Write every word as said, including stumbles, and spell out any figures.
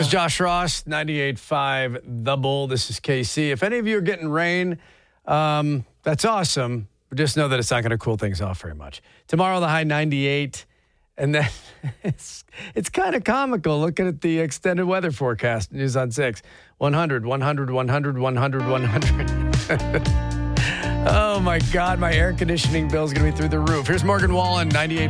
There's Josh Ross, ninety-eight point five The Bull. This is K C. If any of you are getting rain, um, that's awesome. But just know that it's not going to cool things off very much. Tomorrow, the high ninety-eight. And then it's, it's kind of comical looking at the extended weather forecast. News on six. one hundred, one hundred, one hundred, one hundred, one hundred. Oh, my God. My air conditioning bill is going to be through the roof. Here's Morgan Wallen, ninety-eight